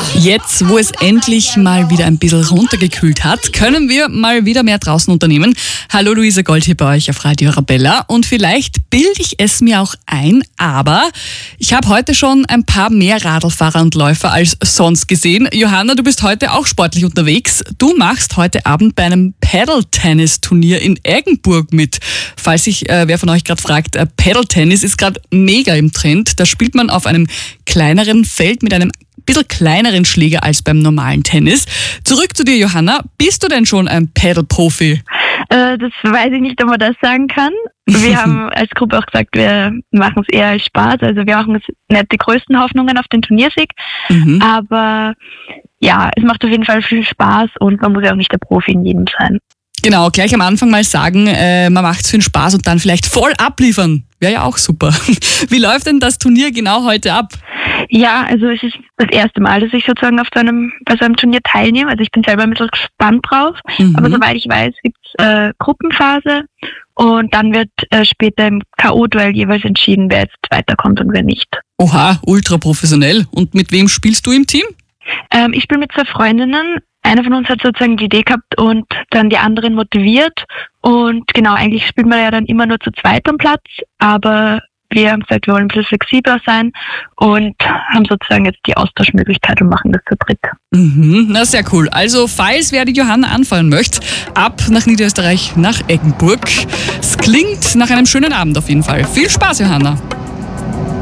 Jetzt, wo es endlich mal wieder ein bisschen runtergekühlt hat, können wir mal wieder mehr draußen unternehmen. Hallo, Luise Gold hier bei euch auf Radio Arabella. Und vielleicht bilde ich es mir auch ein, aber ich habe heute schon ein paar mehr Radlfahrer und Läufer als sonst gesehen. Johanna, du bist heute auch sportlich unterwegs. Du machst heute Abend bei einem Paddle-Tennis-Turnier in Eggenburg mit. Falls sich wer von euch gerade fragt, Paddle-Tennis ist gerade mega im Trend. Da spielt man auf einem kleineren Feld mit einem bisschen kleineren Schläger als beim normalen Tennis. Zurück zu dir, Johanna. Bist du denn schon ein Paddle-Profi? Das weiß ich nicht, ob man das sagen kann. Wir haben als Gruppe auch gesagt, wir machen es eher als Spaß. Also wir machen nicht die größten Hoffnungen auf den Turniersieg. Aber ja, es macht auf jeden Fall viel Spaß und man muss ja auch nicht der Profi in jedem sein. Genau, gleich am Anfang mal sagen, man macht es für den Spaß und dann vielleicht voll abliefern. Wäre ja auch super. Wie läuft denn das Turnier genau heute ab? Ja, also es ist das erste Mal, dass ich sozusagen bei so einem Turnier teilnehme. Also ich bin selber ein bisschen gespannt drauf. Aber soweit ich weiß, gibt es Gruppenphase und dann wird später im K.O.-Duell jeweils entschieden, wer jetzt weiterkommt und wer nicht. Oha, ultra professionell. Und mit wem spielst du im Team? Ich spiele mit 2 Freundinnen. Eine von uns hat sozusagen die Idee gehabt und dann die anderen motiviert. Und genau, eigentlich spielt man ja dann immer nur zu zweit am Platz, aber wir haben gesagt, wir wollen ein bisschen flexibler sein und haben sozusagen jetzt die Austauschmöglichkeit und machen das zu dritt. Na, sehr cool. Also, falls wer die Johanna anfallen möchte, ab nach Niederösterreich, nach Eggenburg. Es klingt nach einem schönen Abend auf jeden Fall. Viel Spaß, Johanna.